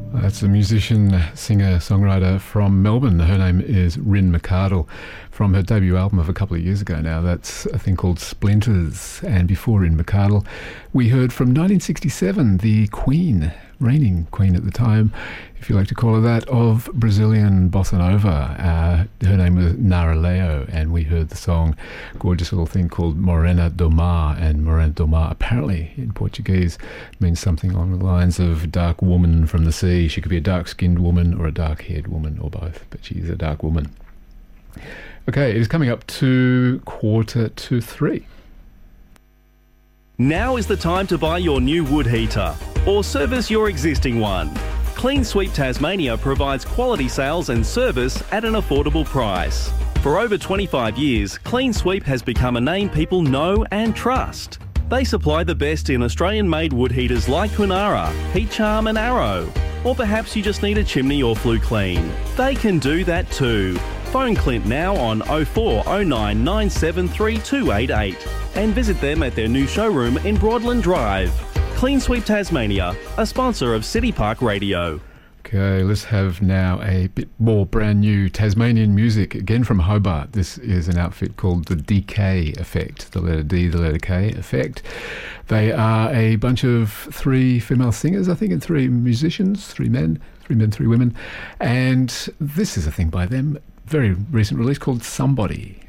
That's a musician, singer, songwriter from Melbourne. Her name is Ryn McArdle, from her debut album of a couple of years ago now. That's a thing called Splinters. And before Ryn McArdle, we heard from 1967, the Queen, reigning queen at the time, if you like to call her that, of Brazilian bossa nova. Her name was Nara Leão, and we heard the song, gorgeous little thing called Morena do Mar. And Morena do Mar apparently in Portuguese means something along the lines of dark woman from the sea. She could be a dark-skinned woman or a dark-haired woman or both, but she's a dark woman. Okay, it is coming up to 2:45. Now is the time to buy your new wood heater or service your existing one. Clean Sweep Tasmania provides quality sales and service at an affordable price. For over 25 years, Clean Sweep has become a name people know and trust. They supply the best in Australian-made wood heaters like Kunara, Heat Charm and Arrow. Or perhaps you just need a chimney or flue clean. They can do that too. Phone Clint now on 0409 973 288 and visit them at their new showroom in Broadland Drive. Clean Sweep Tasmania, a sponsor of City Park Radio. Okay, let's have now a bit more brand new Tasmanian music, again from Hobart. This is an outfit called the DK Effect, the letter D, the letter K Effect. They are a bunch of 3 female singers, I think, and 3 musicians, 3 men, 3 women. And this is a thing by them, very recent release called Somebody.